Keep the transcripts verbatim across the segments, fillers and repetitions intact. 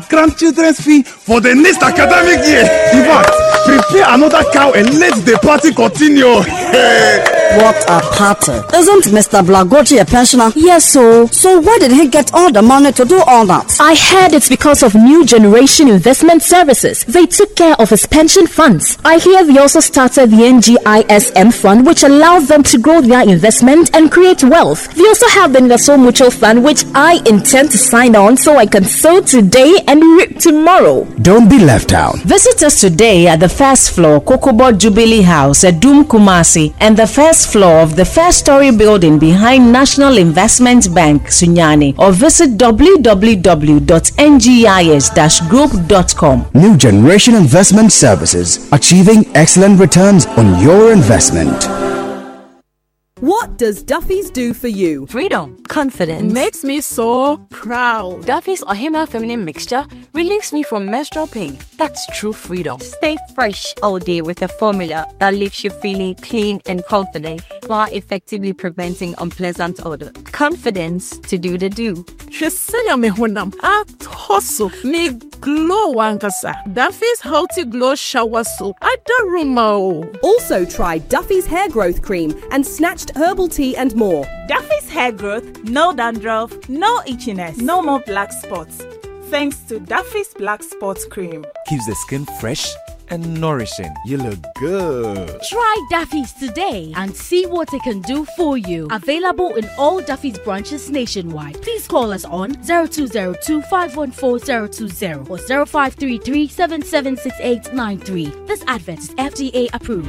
grandchildren's fee for the next academic year. In fact, prepare another cow and let the party continue. What a party. Isn't Mister Blagochi a pensioner? Yes, so. So where did he get all the money to do all that? I heard it's because of New Generation Investment Services. They took care of his pension funds. I hear they also started the N G I S M fund, which allows them to grow their investment and create wealth. They also have the Naso Mutual Fund, which I intend to sign on so I can sow today and reap tomorrow. Don't be left out. Visit us today at the first floor, Kokobo Jubilee House at Doom Kumasi, and the first floor of the first story building behind National Investment Bank, Sunyani, or visit w w w dot n g i s dash group dot com. New Generation Investment Services, achieving excellent returns on your investment. What does Duffy's do for you? Freedom, confidence. Makes me so proud. Duffy's Ohima Feminine Mixture relieves me from menstrual pain. That's true freedom. Stay fresh all day with a formula that leaves you feeling clean and confident while effectively preventing unpleasant odor. Confidence to do the do. Shesenya me honam at hustle me glow wankasa. Duffy's Healthy Glow Shower Soap. I don't remember. Also try Duffy's Hair Growth Cream and Snatched Herbal Tea and more. Duffy's Hair Growth, no dandruff, no itchiness, no more black spots. Thanks to Duffy's Black Spots Cream. Keeps the skin fresh and nourishing. You look good. Try Duffy's today and see what it can do for you. Available in all Duffy's branches nationwide. Please call us on zero two zero two, five one four, zero two zero or zero five three three, seven seven six eight nine three. This advert is F D A approved.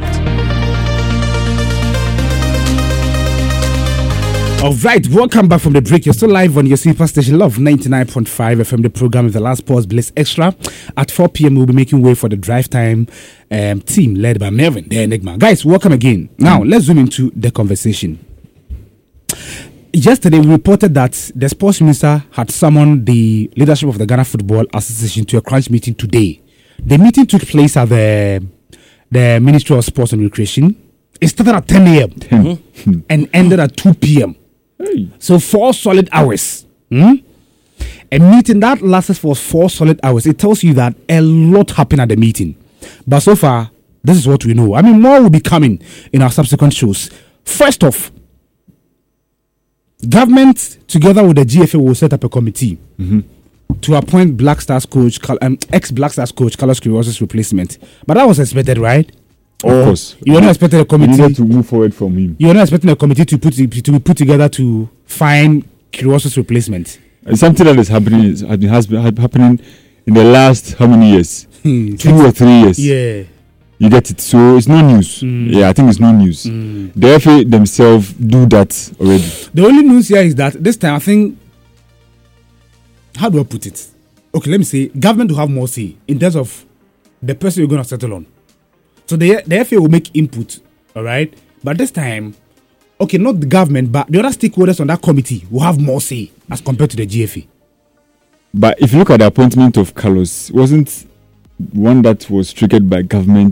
All right, welcome back from the break. You're still live on your super station, Love ninety-nine point five F M. The program is The Last Pause Bliss Extra. At four p.m., we'll be making way for the drive time um, team led by Melvin, the Enigma. Guys, welcome again. Now, let's zoom into the conversation. Yesterday, we reported that the sports minister had summoned the leadership of the Ghana Football Association to a crunch meeting today. The meeting took place at the, the Ministry of Sports and Recreation. It started at ten a.m. Mm-hmm. and ended at two p.m. Hey. So four solid hours. Hmm? A meeting that lasted for four solid hours. It tells you that a lot happened at the meeting. But so far, this is what we know. I mean, more will be coming in our subsequent shows. First off, government together with the G F A will set up a committee mm-hmm. to appoint Black Stars coach, um, ex-Black Stars coach Carlos Queiroz' replacement. But that was expected, right? Of or course. You were not expecting a committee. You needed to move forward from him. You were not expecting a committee to put to be put together to find Queiroz' replacement. It's something that is happening is, has been happening in the last how many years? Two or three years. Yeah. You get it. So it's no news. Mm. Yeah, I think it's no news. Mm. The F A themselves do that already. The only news here is that this time I think, how do I put it? Okay, let me say government will have more say in terms of the person you're going to settle on. So the, the F A will make input, all right? But this time, okay, not the government, but the other stakeholders on that committee will have more say as compared to the G F A. But if you look at the appointment of Carlos, it wasn't one that was triggered by government